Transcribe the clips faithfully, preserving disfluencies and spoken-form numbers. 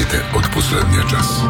новините от последния час.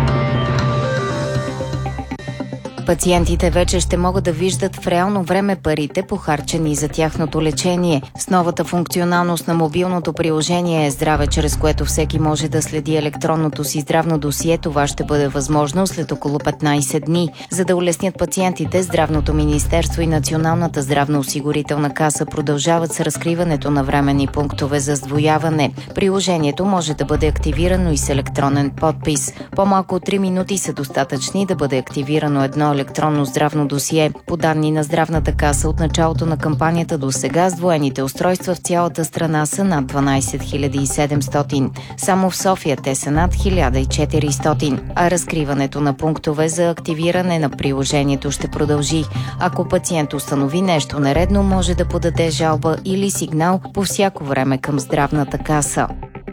Пациентите вече ще могат да виждат в реално време парите, похарчени за тяхното лечение. С новата функционалност на мобилното приложение Здраве, чрез което всеки може да следи електронното си здравно досие, това ще бъде възможно след около петнайсет дни. За да улеснят пациентите, Здравното министерство и Националната здравноосигурителна каса продължават с разкриването на временни пунктове за сдвояване. Приложението може да бъде активирано и с електронен подпис. По-малко от три минути са достатъчни да бъде активирано едно електронно здравно досие. По данни на Здравната каса, от началото на кампанията до сега сдвоените устройства в цялата страна са над дванайсет хиляди и седемстотин. Само в София те са над хиляда и четиристотин. А разкриването на пунктове за активиране на приложението ще продължи. Ако пациент установи нещо нередно, може да подаде жалба или сигнал по всяко време към Здравната каса.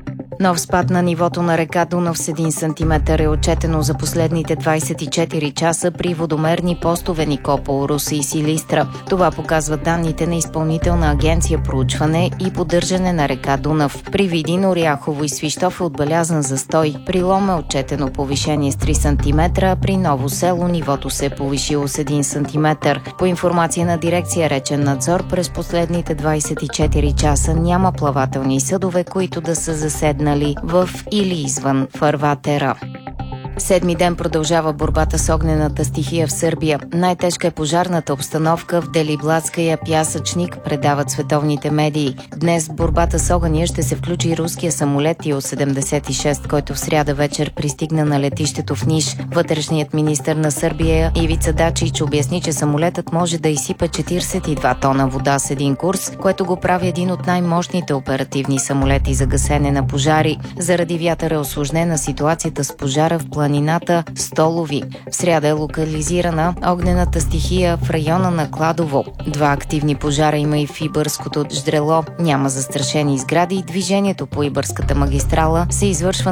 Нов спад на нивото на река Дунав с един сантиметър е отчетено за последните двайсет и четири часа при водомерни постове Никопол, Русе и Силистра. Това показват данните на Изпълнителна агенция проучване и поддържане на река Дунав. При Видин, Оряхово и Свищов е отбелязан застой. При Лом е отчетено повишение с три сантиметра, а при Ново село нивото се е повишило с един сантиметър. По информация на дирекция Речен надзор, през последните двайсет и четири часа няма плавателни съдове, които да са заседнали в или извън фарватера. Седми ден продължава борбата с огнената стихия в Сърбия. Най-тежка е пожарната обстановка в Делиблатския пясъчник, предават световните медии. Днес в борбата с огъня ще се включи руския самолет Ил седемдесет и шест, който в сряда вечер пристигна на летището в Ниш. Вътрешният министър на Сърбия Ивица Дачич обясни, че самолетът може да изсипе четирийсет и два тона вода с един курс, което го прави един от най-мощните оперативни самолети за гасене на пожари. Заради вятъра е усложнена ситуацията с пожара в планината Столови. В сряда е локализирана огнената стихия в района на Кладово. Два активни пожара има и в Ибърското Ждрело. Няма застрашени сгради и движението по Ибърската магистрала се извършва